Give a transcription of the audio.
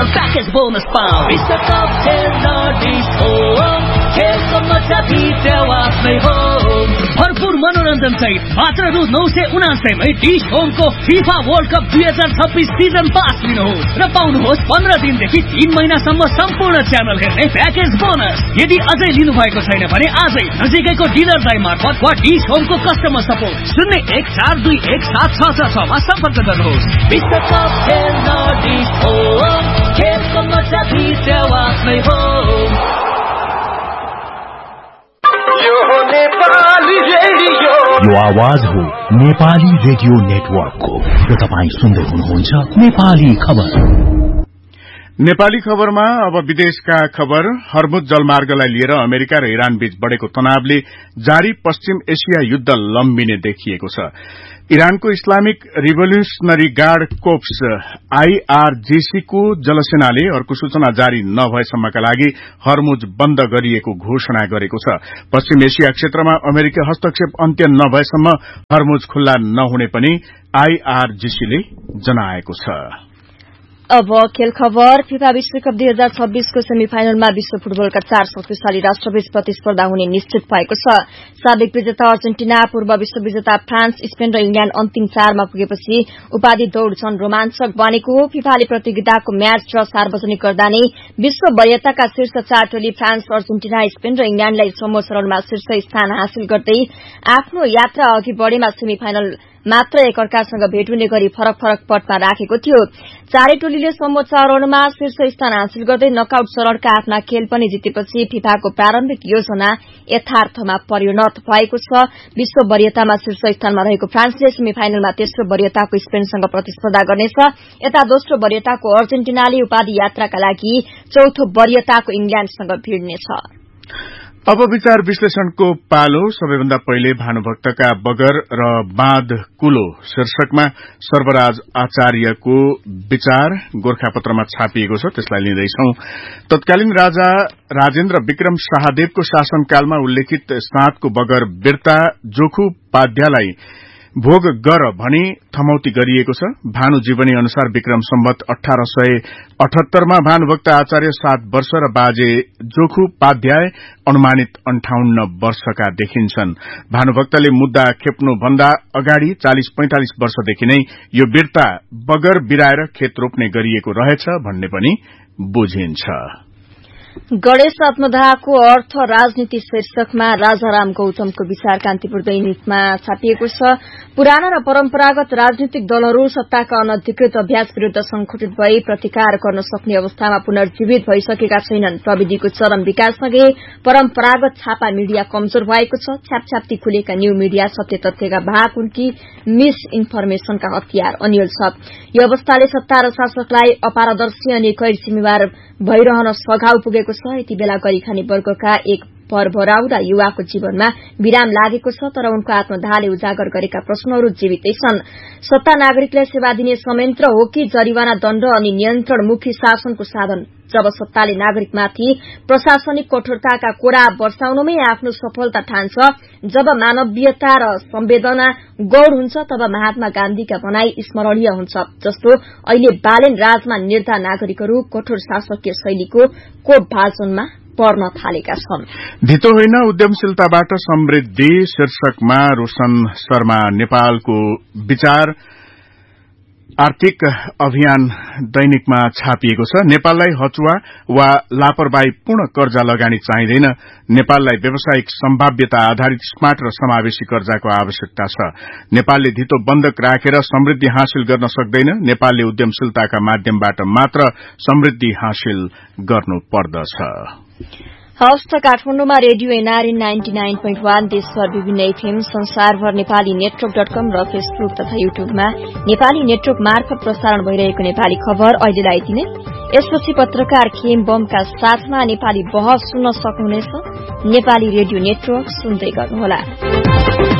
Semifinal package bonus पाऊ विश्वकप खेल्न डिश होम खेलको मजा भित्रवासमै हो भरपूर मनोरञ्जन सहित मात्र रु 979 मै dish होमको FIFA world cup 2026 season pass लिनुहोस् र पाउनुहोस् 15 दिनदेखि 3 महिनासम्म सम्पूर्ण च्यानल हेर्ने प्याकेज बोनस यदि अझै लिनु भएको छैन भने आजै नजिकैको डिलर दाइ मार्फत वा डिश होमको कस्टमर सपोर्ट 0142176666 मा सम्पर्क गर्नुहोस् विश्वकप खेल्न डिश होम खेलको मजा भित्रवासमै हो यो आवाज हो नेपाली रेडियो नेटवर्कको र तपाईँ सुन्दै हुनुहुन्छ नेपाली खबर। नेपाली खबरमा अब विदेशका खबर। हर्मुज जलमार्गलाई लिएर अमेरिका र इरान बीच बढ़ेको तनावले जारी पश्चिम एसिया युद्ध लम्बिने देखिएको छ। इरानको इस्लामिक रिभोल्युशनरी गार्ड कोप्स आईआरजीसी को जलसेनाले अर्को सूचना जारी नभएसम्मका लागि हर्मुज बन्द गरिएको घोषणा गरेको छ। पश्चिम एसिया क्षेत्रमा अमेरिकी हस्तक्षेप अन्त्य नभएसम्म हर्मुज खुल्ला नहुने पनि आईआरजीसीले जनाएको छ। अब खेल खबर। फिफा विश्वकप 2026 को सेमिफाइनलमा विश्व फुटबलका 4 शक्तिशाली राष्ट्रबीच प्रतिस्पर्धा हुने निश्चित भएको छ। साबिक विजेता अर्जेन्टिना, पूर्व विश्व विजेता फ्रान्स, स्पेन र इंग्ल्याण्ड अन्तिम 4 मा पुगेपछि उपाधि दौड़ झन रोमाञ्चक बनेको हो। फिफाले प्रतियोगिताको म्याच ड्र सार्वजनिक गर्दा नै विश्व वरियताका शीर्ष 4 टोली फ्रान्स, अर्जेन्टिना, स्पेन र इंग्ल्याण्डलाई समूह चरणमा शीर्ष स्थान हासिल गर्दै आफ्नो यात्रा अघि बढ़ेमा सेमिफाइनल मात्र एकअर्कासँग भेट हुने गरी फरक फरक पटमा राखेको थियो। चारै टोलीले समूह चरणमा शीर्ष स्थान हासिल गर्दै नकआउट चरणका आफ्ना खेल पनि जितेपछि फिफाको प्रारम्भिक योजना यथार्थमा परिणत भएको छ। विश्व वरियतामा शीर्ष स्थानमा रहेको फ्रान्सले सेमिफाइनलमा तेस्रो वरियताको स्पेनसँग प्रतिस्पर्धा गर्नेछ। यता दोस्रो वरियताको अर्जेन्टिनाले उपाधि यात्राका लागि चौथो वरियताको इंग्ल्याण्डसँग भिड्नेछ। अब विचार विश्लेषणको पालो। सबैभन्दा पहिले भानुभक्तका बगर र बाँध कुलो शीर्षकमा सर्वराज आचार्यको विचार गोरखापत्रमा छापिएको छ, त्यसलाई लिँदैछौ। तत्कालीन राजा राजेन्द्र विक्रम शाहदेवको शासनकालमा उल्लेखित स्नातको बगर बिर्ता जोखु पाध्यालाई भोग गर भनी थमौती गरिएको छ। भानु जीवनी अनुसार विक्रम सम्वत 1878 मा भानुभक्त आचार्य 7 वर्ष र बाजे जोखु पाध्याय अनुमानित 58 वर्षका देखिन्छन्। भानुभक्तले मुद्दा खेप्नु भन्दा अगाडि 40-45 वर्षदेखि नै यो बिर्ता बगर बिराएर खेत रोप्ने गरिएको रहेछ भन्ने पनि बुझिन्छ। गणेश आत्मदाहको अर्थ राजनीति शीर्षकमा राजाराम गौतमको विचार कान्तिपुर दैनिकमा छापिएको छ। पुराना र परम्परागत राजनीतिक दलहरू सत्ताका अनधिकृत अभ्यास विरूद्ध संगठित भई प्रतिकार गर्न सक्ने अवस्थामा पुनर्जीवित भइसकेका छैनन्। प्रविधिको चरम विकाससँगै परम्परागत छापा मीडिया कमजोर भएको छ। छ्यापछ्याप्ती खुलेका न्यू मीडिया सत्य तथ्यका भाग उनकी मिस इन्फर्मेशनका हतियार अनिल छ। यो अवस्थाले सत्ता र शासकलाई अपारदर्शी अनि गैर जिम्मेवार भइरहन सघाउ पुगेको छ। यति बेला गरिखाने वर्गका एक भरभराउ र युवाको जीवनमा विराम लागेको छ, तर उनको आत्मदाहले उजागर गरेका प्रश्नहरू जीवितै छन्। सत्ता नागरिकलाई सेवा दिने संयन्त्र हो कि जरिवाना दण्ड अनि नियन्त्रणमुखी शासनको साधन? जब सत्ताले नागरिकमाथि प्रशासनिक कठोरताका कोरा वर्षाउनुमै आफ्नो सफलता ठान्छ, जब मानवीयता र संवेदना गौर हुन्छ, तब महात्मा गान्धीका भनाई स्मरणीय हुन्छ। जस्तो अहिले बालेन राजमा निर्धा नागरिकहरू कठोर शासकीय शैलीको कोपभाजनमा पर्न थालेका छन्। धितो होइन उद्यमशीलताबाट समृद्धि शीर्षकमा रोशन शर्मा नेपालको विचार आर्थिक अभियान दैनिकमा छापिएको छ। नेपाललाई हचुवा वा लापरवाहीपूर्ण कर्जा लगानी चाहिँदैन। नेपाललाई व्यावसायिक सम्भाव्यता आधारित स्मार्ट र समावेशी कर्जाको आवश्यकता छ। नेपालले धितो बन्धक राखेर समृद्धि हासिल गर्न सक्दैन। नेपालले उद्यमशीलताका माध्यमबाट मात्र समृद्धि हासिल गर्नुपर्दछ। हवस् त काठमाडौँमा रेडियो एनआरएन 99.1 देशभर विभिन्न एफएम संसारभर नेपाली नेटवर्क.com र फेसबुक तथा युट्युबमा नेपाली नेटवर्क मार्फत प्रसारण भइरहेको नेपाली खबर अहिलेलाई यति नै। यसपछि पत्रकार खेम बमका साथमा नेपाली बहस सुन्न सक्नुहुनेछ। नेपाली रेडियो नेटवर्क सुन्दै गर्नुहोला।